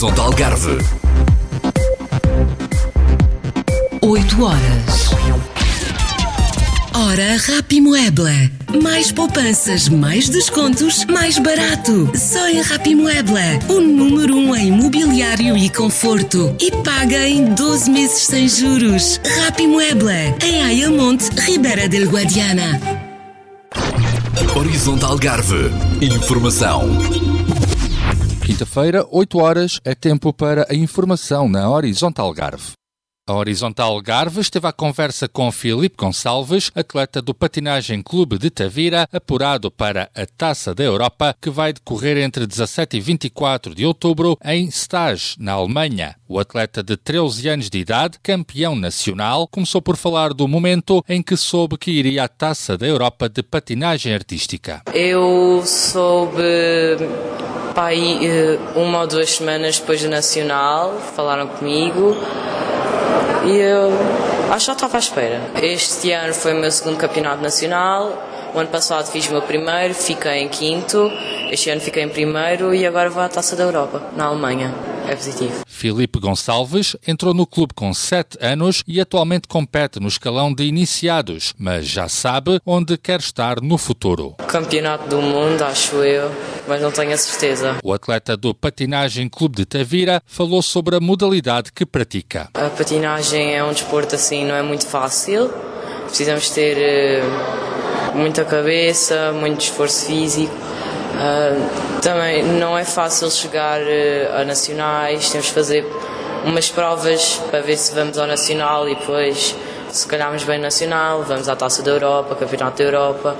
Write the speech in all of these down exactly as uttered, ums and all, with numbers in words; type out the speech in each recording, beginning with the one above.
Horizonte Algarve. oito horas. Hora Rapimueble. Mais poupanças, mais descontos, mais barato. Só em Rapimueble. O número um em mobiliário e conforto. E paga em doze meses sem juros. Rapimueble. Em Ayamonte, Ribeira del Guadiana. Horizonte Algarve. Informação. Quinta-feira, oito horas, é tempo para a informação na Horizonte Algarve. A Horizonte Algarve esteve à conversa com Filipe Gonçalves, atleta do Patinagem Clube de Tavira, apurado para a Taça da Europa, que vai decorrer entre dezassete e vinte e quatro de outubro em Stade, na Alemanha. O atleta de treze anos de idade, campeão nacional, começou por falar do momento em que soube que iria à Taça da Europa de Patinagem Artística. Eu soube... Pai, uma ou duas semanas depois do Nacional, falaram comigo e eu acho que já estava à espera. Este ano foi o meu segundo campeonato nacional, o ano passado fiz o meu primeiro, fiquei em quinto, este ano fiquei em primeiro e agora vou à Taça da Europa, na Alemanha. É positivo. Filipe Gonçalves entrou no clube com sete anos e atualmente compete no escalão de iniciados, mas já sabe onde quer estar no futuro. Campeonato do mundo, acho eu, mas não tenho a certeza. O atleta do Patinagem Clube de Tavira falou sobre a modalidade que pratica. A patinagem é um desporto assim, não é muito fácil. Precisamos ter uh, muita cabeça, muito esforço físico. Uh, também não é fácil chegar uh, a nacionais, temos que fazer umas provas para ver se vamos ao nacional e depois, se calharmos bem nacional, vamos à Taça da Europa, Campeonato da Europa.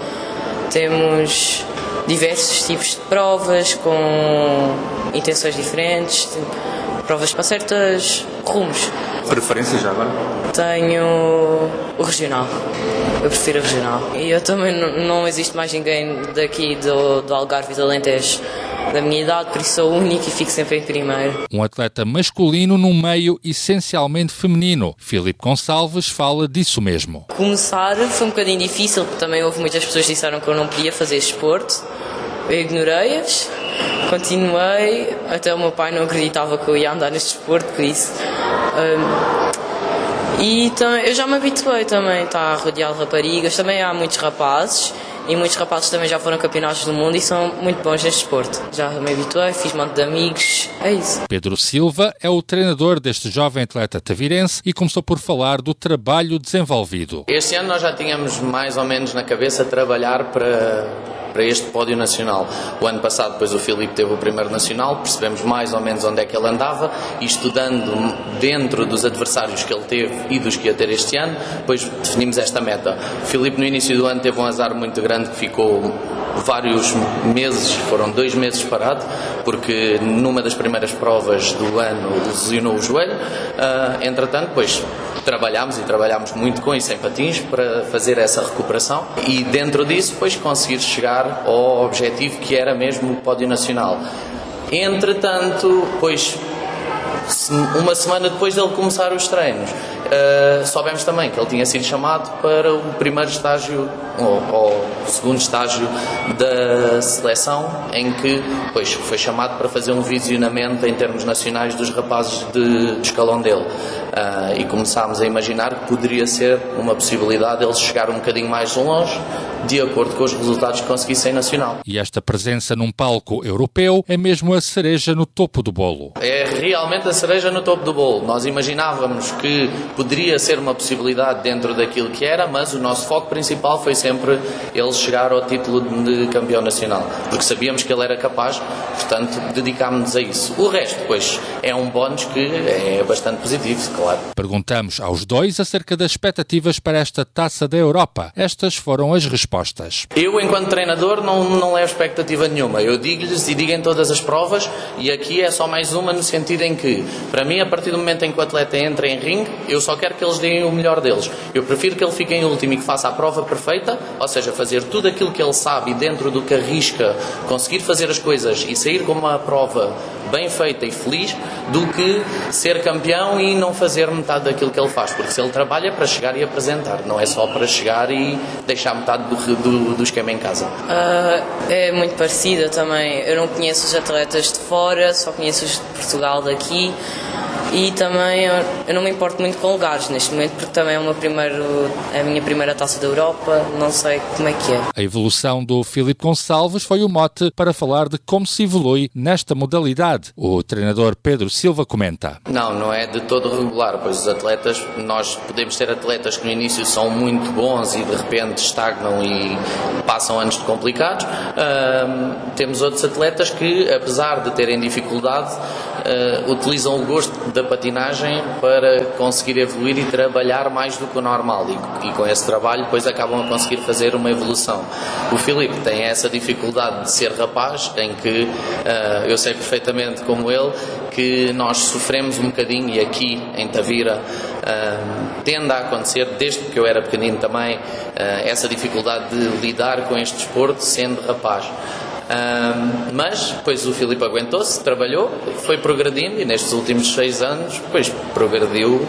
Temos diversos tipos de provas com intenções diferentes, provas para certos rumos. Preferência já agora? Tenho o regional. Eu prefiro o regional. E eu também não, não existe mais ninguém daqui do, do Algarve e do Alentejo da minha idade, por isso sou único e fico sempre em primeiro. Um atleta masculino num meio essencialmente feminino. Filipe Gonçalves fala disso mesmo. Começar foi um bocadinho difícil, porque também houve muitas pessoas que disseram que eu não podia fazer esporte. Eu ignorei-as, continuei, até o meu pai não acreditava que eu ia andar neste desporto, por isso... Um, E também, eu já me habituei também, está rodeado de raparigas, também há muitos rapazes e muitos rapazes também já foram campeonatos do mundo e são muito bons neste desporto. Já me habituei, fiz um monte de amigos, é isso. Pedro Silva é o treinador deste jovem atleta tavirense e começou por falar do trabalho desenvolvido. Este ano nós já tínhamos mais ou menos na cabeça trabalhar para... para este pódio nacional. O ano passado, depois o Filipe teve o primeiro nacional, percebemos mais ou menos onde é que ele andava e estudando dentro dos adversários que ele teve e dos que ia ter este ano, depois definimos esta meta. O Filipe no início do ano teve um azar muito grande que ficou vários meses, foram dois meses parado, porque numa das primeiras provas do ano lesionou o joelho. Uh, entretanto, depois trabalhámos e trabalhámos muito com isso em patins para fazer essa recuperação e dentro disso depois conseguir chegar ao objetivo que era mesmo o pódio nacional. Entretanto, pois uma semana depois dele começar os treinos, uh, soubemos também que ele tinha sido chamado para o primeiro estágio ou, ou segundo estágio da seleção, em que pois, foi chamado para fazer um visionamento em termos nacionais dos rapazes de, de escalão dele. Uh, e começámos a imaginar que poderia ser uma possibilidade ele chegar um bocadinho mais longe, de acordo com os resultados que conseguissem nacional. E esta presença num palco europeu é mesmo a cereja no topo do bolo. É realmente a cereja no topo do bolo. Nós imaginávamos que poderia ser uma possibilidade dentro daquilo que era, mas o nosso foco principal foi sempre ele chegar ao título de campeão nacional, porque sabíamos que ele era capaz, portanto dedicámos-nos a isso. O resto, pois, é um bónus que é bastante positivo, claro. Perguntamos aos dois acerca das expectativas para esta Taça da Europa. Estas foram as respostas. Eu, enquanto treinador, não, não levo expectativa nenhuma. Eu digo-lhes e digo em todas as provas, e aqui é só mais uma no sentido em que, para mim, a partir do momento em que o atleta entra em ringue, eu só quero que eles deem o melhor deles. Eu prefiro que ele fique em último e que faça a prova perfeita, ou seja, fazer tudo aquilo que ele sabe e dentro do que arrisca, conseguir fazer as coisas e sair com uma prova bem feita e feliz, do que ser campeão e não fazer metade daquilo que ele faz, porque se ele trabalha é para chegar e apresentar, não é só para chegar e deixar metade do do, do esquema em casa? Uh, é muito parecida também. Eu não conheço os atletas de fora, só conheço os de Portugal daqui. E também eu não me importo muito com lugares neste momento, porque também é, o meu primeiro, é a minha primeira taça da Europa, não sei como é que é. A evolução do Filipe Gonçalves foi o mote para falar de como se evolui nesta modalidade. O treinador Pedro Silva comenta. Não, não é de todo regular, pois os atletas, nós podemos ter atletas que no início são muito bons e de repente estagnam e passam anos de complicados. Uh, temos outros atletas que, apesar de terem dificuldade, uh, utilizam o gosto da patinagem para conseguir evoluir e trabalhar mais do que o normal e, e com esse trabalho depois acabam a conseguir fazer uma evolução. O Filipe tem essa dificuldade de ser rapaz, em que uh, eu sei perfeitamente como ele que nós sofremos um bocadinho, e aqui em Tavira uh, tende a acontecer, desde que eu era pequenino também, uh, essa dificuldade de lidar com este desporto sendo rapaz. Um, mas depois o Filipe aguentou-se, trabalhou, foi progredindo e nestes últimos seis anos depois progrediu,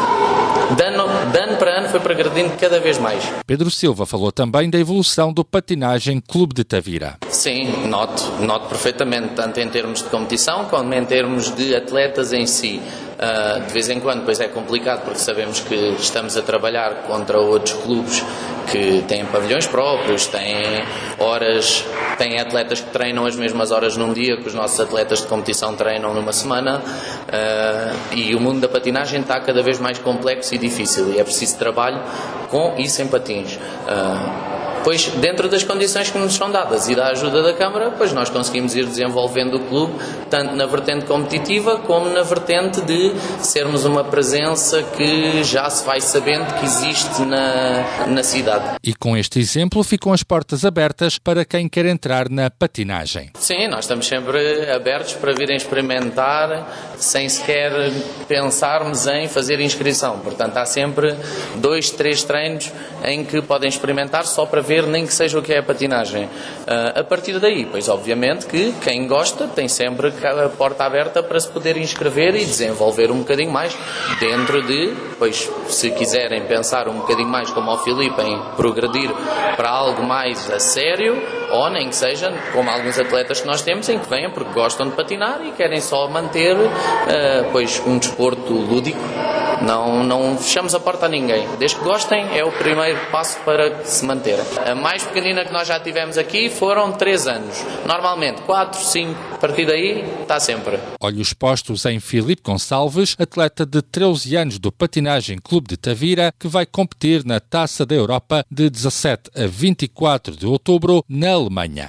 de ano, de ano para ano foi progredindo cada vez mais. Pedro Silva falou também da evolução do Patinagem Clube de Tavira. Sim, noto, noto perfeitamente, tanto em termos de competição como em termos de atletas em si. Uh, de vez em quando pois é complicado porque sabemos que estamos a trabalhar contra outros clubes que têm pavilhões próprios, têm horas, têm atletas que treinam as mesmas horas num dia que os nossos atletas de competição treinam numa semana, uh, e o mundo da patinagem está cada vez mais complexo e difícil e é preciso trabalho com e sem patins. Uh, Pois, dentro das condições que nos são dadas e da ajuda da Câmara, pois nós conseguimos ir desenvolvendo o clube, tanto na vertente competitiva, como na vertente de sermos uma presença que já se vai sabendo que existe na, na cidade. E com este exemplo ficam as portas abertas para quem quer entrar na patinagem. Sim, nós estamos sempre abertos para virem experimentar, sem sequer pensarmos em fazer inscrição. Portanto, há sempre dois, três treinos em que podem experimentar só para ver nem que seja o que é a patinagem. Uh, a partir daí, pois obviamente que quem gosta tem sempre a porta aberta para se poder inscrever e desenvolver um bocadinho mais dentro de, pois se quiserem pensar um bocadinho mais como o Filipe em progredir para algo mais a sério, ou nem que seja como alguns atletas que nós temos em que venham porque gostam de patinar e querem só manter uh, pois um desporto lúdico. Não, não fechamos a porta a ninguém. Desde que gostem, é o primeiro passo para se manter. A mais pequenina que nós já tivemos aqui foram três anos. Normalmente quatro, cinco. A partir daí, está sempre. Olhos postos em Filipe Gonçalves, atleta de treze anos do Patinagem Clube de Tavira, que vai competir na Taça da Europa de dezassete a vinte e quatro de outubro na Alemanha.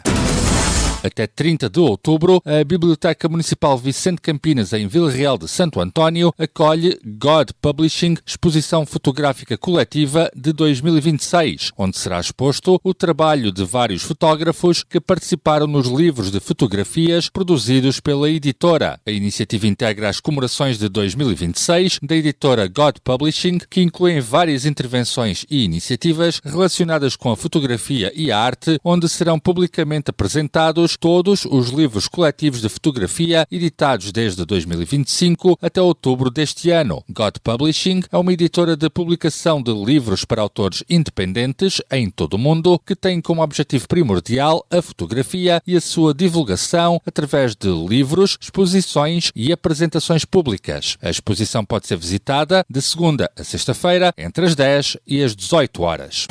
Até trinta de outubro, a Biblioteca Municipal Vicente Campinas, em Vila Real de Santo António, acolhe God Publishing, exposição fotográfica coletiva de dois mil e vinte e seis, onde será exposto o trabalho de vários fotógrafos que participaram nos livros de fotografias produzidos pela editora. A iniciativa integra as comemorações de dois mil e vinte e seis da editora God Publishing, que incluem várias intervenções e iniciativas relacionadas com a fotografia e a arte, onde serão publicamente apresentados todos os livros coletivos de fotografia editados desde dois mil e vinte e cinco até outubro deste ano. God Publishing é uma editora de publicação de livros para autores independentes em todo o mundo que tem como objetivo primordial a fotografia e a sua divulgação através de livros, exposições e apresentações públicas. A exposição pode ser visitada de segunda a sexta-feira entre as dez e as dezoito horas.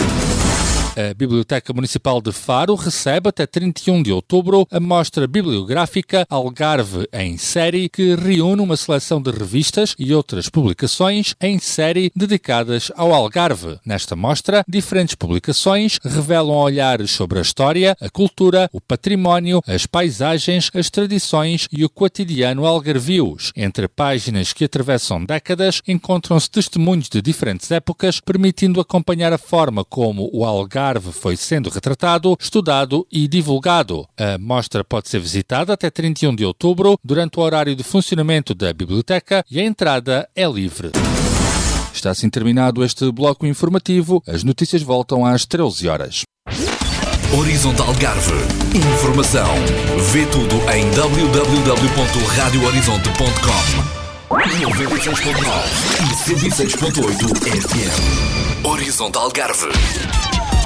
A Biblioteca Municipal de Faro recebe até trinta e um de outubro a mostra bibliográfica Algarve em Série, que reúne uma seleção de revistas e outras publicações em série dedicadas ao Algarve. Nesta mostra, diferentes publicações revelam olhares sobre a história, a cultura, o património, as paisagens, as tradições e o cotidiano algarvios. Entre páginas que atravessam décadas, encontram-se testemunhos de diferentes épocas, permitindo acompanhar a forma como o Algarve foi sendo retratado, estudado e divulgado. A mostra pode ser visitada até trinta e um de outubro, durante o horário de funcionamento da biblioteca, e a entrada é livre. Está assim terminado este bloco informativo. As notícias voltam às treze horas. Horizonte Algarve. Informação. Vê tudo em w w w ponto radio horizonte ponto com. noventa e seis ponto nove e cento e seis ponto oito F M. Horizonte Algarve.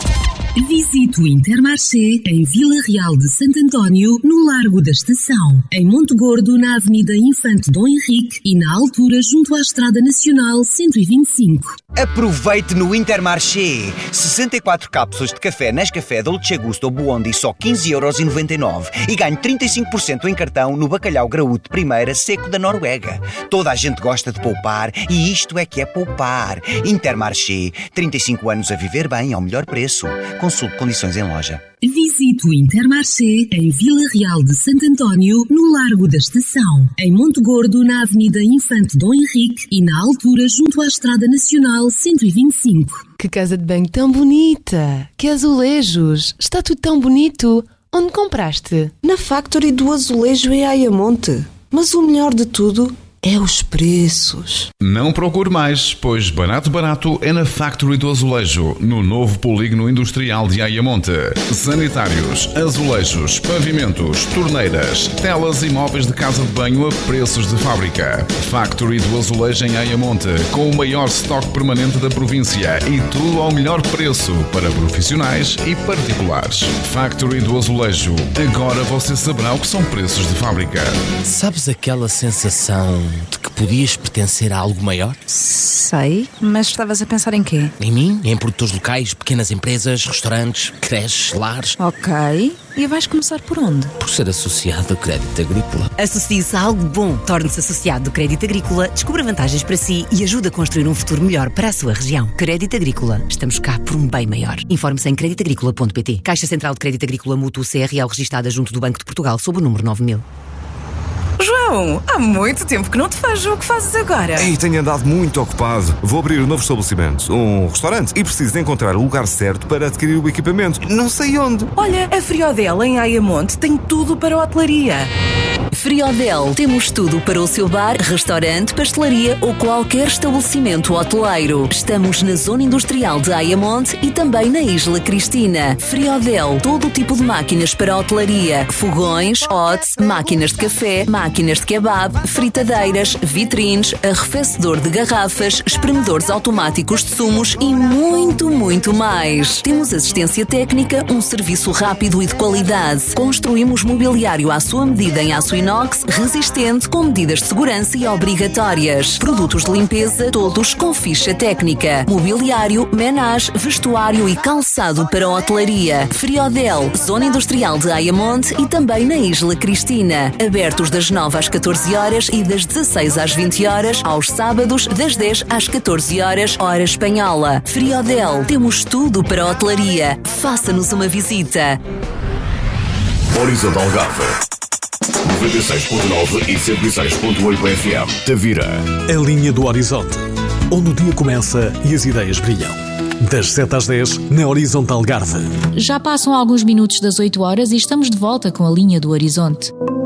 Visite o Intermarché em Vila Real de Santo António, no Largo da Estação. Em Monte Gordo, na Avenida Infante Dom Henrique e na altura junto à Estrada Nacional cento e vinte e cinco. Aproveite no Intermarché. sessenta e quatro cápsulas de café Nescafé Dolce Gusto ou Buondi só quinze euros e noventa e nove. E ganhe trinta e cinco por cento em cartão no bacalhau graúdo de primeira seco da Noruega. Toda a gente gosta de poupar e isto é que é poupar. Intermarché. trinta e cinco anos a viver bem ao melhor preço. Consulte condições em loja. Visite o Intermarché em Vila Real de Santo António, no Largo da Estação. Em Monte Gordo, na Avenida Infante Dom Henrique e na altura junto à Estrada Nacional cento e vinte e cinco. Que casa de banho tão bonita! Que azulejos! Está tudo tão bonito! Onde compraste? Na Factory do Azulejo em Ayamonte. Mas o melhor de tudo é os preços. Não procure mais, pois barato barato é na Factory do Azulejo, no novo polígono industrial de Ayamonte. Sanitários, azulejos, pavimentos, torneiras, telas e móveis de casa de banho a preços de fábrica. Factory do Azulejo em Ayamonte, com o maior estoque permanente da província e tudo ao melhor preço para profissionais e particulares. Factory do Azulejo, agora você saberá o que são preços de fábrica. Sabes aquela sensação de que podias pertencer a algo maior? Sei, mas estavas a pensar em quê? Em mim? Em produtores locais, pequenas empresas, restaurantes, creches, lares. Ok, e vais começar por onde? Por ser associado ao Crédito Agrícola. Associe-se a algo bom. Torne-se associado do Crédito Agrícola, descubra vantagens para si e ajude a construir um futuro melhor para a sua região. Crédito Agrícola. Estamos cá por um bem maior. Informe-se em crédito agrícola ponto pt. Caixa Central de Crédito Agrícola Mútuo C R L registada junto do Banco de Portugal sob o número nove mil. João, há muito tempo que não te vejo. O que fazes agora? Ei, tenho andado muito ocupado. Vou abrir um novo estabelecimento, um restaurante, e preciso encontrar o lugar certo para adquirir o equipamento. Não sei onde. Olha, a Friodel em Ayamonte tem tudo para a hotelaria. Friodel, temos tudo para o seu bar, restaurante, pastelaria ou qualquer estabelecimento hoteleiro. Estamos na zona industrial de Ayamonte e também na Isla Cristina. Friodel, todo o tipo de máquinas para a hotelaria, fogões, hotes, máquinas de café, máquinas de kebab, fritadeiras, vitrines, arrefecedor de garrafas, espremedores automáticos de sumos e muito, muito mais. Temos assistência técnica, um serviço rápido e de qualidade. Construímos mobiliário à sua medida em aço inox, resistente, com medidas de segurança e obrigatórias. Produtos de limpeza, todos com ficha técnica. Mobiliário, menage, vestuário e calçado para a hotelaria. Friodel, zona industrial de Ayamonte e também na Isla Cristina. Abertos das nove às catorze horas e das dezasseis às vinte horas, aos sábados das dez às catorze horas, hora espanhola. Friodel, temos tudo para a hotelaria. Faça-nos uma visita. Horizonte Algarve noventa e seis ponto nove e cento e seis ponto oito F M. Tavira. A linha do horizonte, onde o dia começa e as ideias brilham. Das sete às dez, na Horizonte Algarve. Já passam alguns minutos das oito horas e estamos de volta com a linha do horizonte.